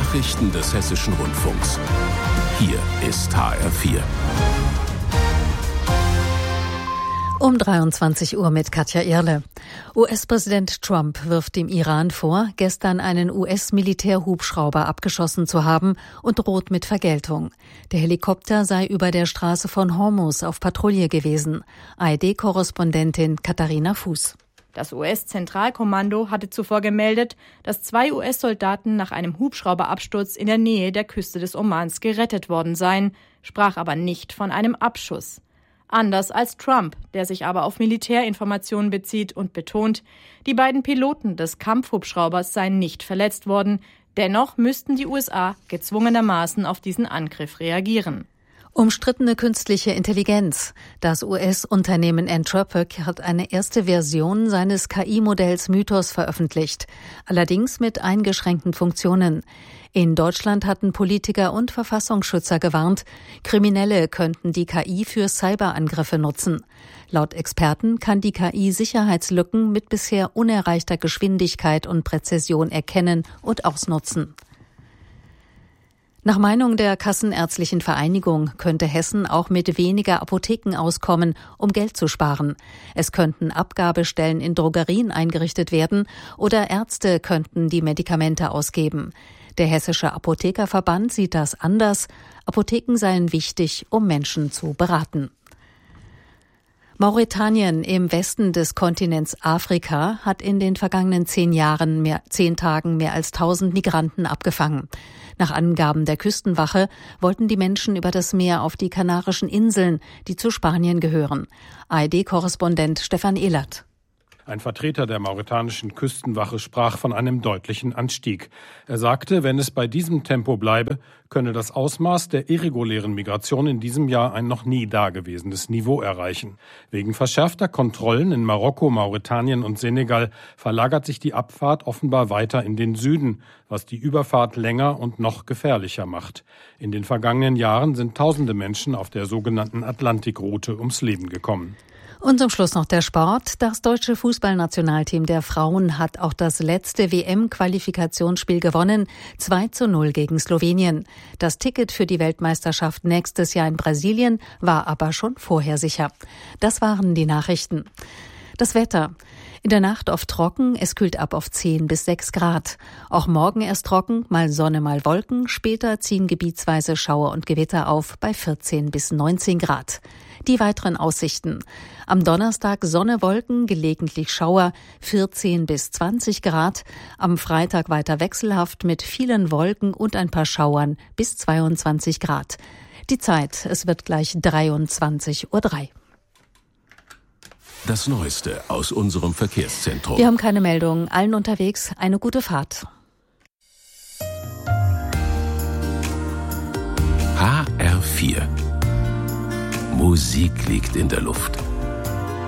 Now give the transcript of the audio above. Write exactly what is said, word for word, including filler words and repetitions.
Nachrichten des Hessischen Rundfunks. Hier ist H R vier. Um dreiundzwanzig Uhr mit Katja Irle. U S-Präsident Trump wirft dem Iran vor, gestern einen U S-Militärhubschrauber abgeschossen zu haben und droht mit Vergeltung. Der Helikopter sei über der Straße von Hormuz auf Patrouille gewesen. A R D-Korrespondentin Katharina Fuß. Das U S-Zentralkommando hatte zuvor gemeldet, dass zwei U S-Soldaten nach einem Hubschrauberabsturz in der Nähe der Küste des Omans gerettet worden seien, sprach aber nicht von einem Abschuss. Anders als Trump, der sich aber auf Militärinformationen bezieht und betont, die beiden Piloten des Kampfhubschraubers seien nicht verletzt worden. Dennoch müssten die U S A gezwungenermaßen auf diesen Angriff reagieren. Umstrittene künstliche Intelligenz. Das U S-Unternehmen Anthropic hat eine erste Version seines K I-Modells Mythos veröffentlicht, allerdings mit eingeschränkten Funktionen. In Deutschland hatten Politiker und Verfassungsschützer gewarnt, Kriminelle könnten die K I für Cyberangriffe nutzen. Laut Experten kann die K I Sicherheitslücken mit bisher unerreichter Geschwindigkeit und Präzision erkennen und ausnutzen. Nach Meinung der Kassenärztlichen Vereinigung könnte Hessen auch mit weniger Apotheken auskommen, um Geld zu sparen. Es könnten Abgabestellen in Drogerien eingerichtet werden oder Ärzte könnten die Medikamente ausgeben. Der Hessische Apothekerverband sieht das anders. Apotheken seien wichtig, um Menschen zu beraten. Mauretanien im Westen des Kontinents Afrika hat in den vergangenen zehn Jahren, mehr, zehn Tagen mehr als tausend Migranten abgefangen. Nach Angaben der Küstenwache wollten die Menschen über das Meer auf die Kanarischen Inseln, die zu Spanien gehören. A R D-Korrespondent Stefan Ehlert. Ein Vertreter der mauretanischen Küstenwache sprach von einem deutlichen Anstieg. Er sagte, wenn es bei diesem Tempo bleibe, könne das Ausmaß der irregulären Migration in diesem Jahr ein noch nie dagewesenes Niveau erreichen. Wegen verschärfter Kontrollen in Marokko, Mauretanien und Senegal verlagert sich die Abfahrt offenbar weiter in den Süden, was die Überfahrt länger und noch gefährlicher macht. In den vergangenen Jahren sind tausende Menschen auf der sogenannten Atlantikroute ums Leben gekommen. Und zum Schluss noch der Sport. Das deutsche Fußballnationalteam der Frauen hat auch das letzte W M-Qualifikationsspiel gewonnen, zwei zu null gegen Slowenien. Das Ticket für die Weltmeisterschaft nächstes Jahr in Brasilien war aber schon vorher sicher. Das waren die Nachrichten. Das Wetter. In der Nacht oft trocken, es kühlt ab auf zehn bis sechs Grad. Auch morgen erst trocken, mal Sonne, mal Wolken. Später ziehen gebietsweise Schauer und Gewitter auf bei vierzehn bis neunzehn Grad. Die weiteren Aussichten. Am Donnerstag Sonne, Wolken, gelegentlich Schauer, vierzehn bis zwanzig Grad. Am Freitag weiter wechselhaft mit vielen Wolken und ein paar Schauern bis zweiundzwanzig Grad. Die Zeit, es wird gleich dreiundzwanzig Uhr drei. Das Neueste aus unserem Verkehrszentrum. Wir haben keine Meldung. Allen unterwegs eine gute Fahrt. H R vier. Musik liegt in der Luft.